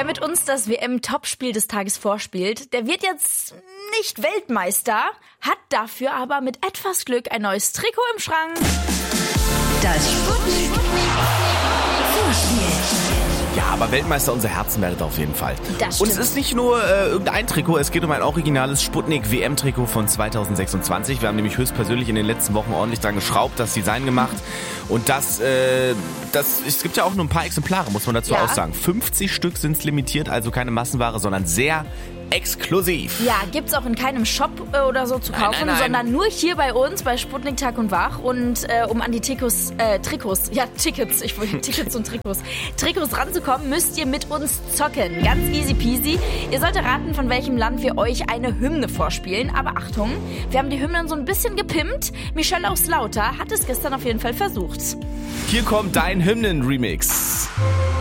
Wer mit uns das WM-Topspiel des Tages vorspielt, der wird jetzt nicht Weltmeister, hat dafür aber mit etwas Glück ein neues Trikot im Schrank. Das Sputnik-Vorspiel. Ja, aber Weltmeister unser Herzen werdet auf jeden Fall. Das Und es stimmt. ist nicht nur irgendein Trikot, es geht um ein originales Sputnik-WM-Trikot von 2026. Wir haben nämlich höchstpersönlich in den letzten Wochen ordentlich dran geschraubt, das Design gemacht. Und es gibt ja auch nur ein paar Exemplare, muss man dazu Ja. auch sagen. 50 Stück sind es limitiert, also keine Massenware, sondern sehr exklusiv. Ja, gibt's auch in keinem Shop oder so zu kaufen, nein. sondern nur hier bei uns, bei Sputnik Tag und Wach. Und um an die Tickets und Trikots ranzukommen, müsst ihr mit uns zocken. Ganz easy peasy. Ihr sollt erraten, von welchem Land wir euch eine Hymne vorspielen. Aber Achtung, wir haben die Hymnen so ein bisschen gepimpt. Michelle aus Lauter hat es gestern auf jeden Fall versucht. Hier kommt dein Hymnen-Remix.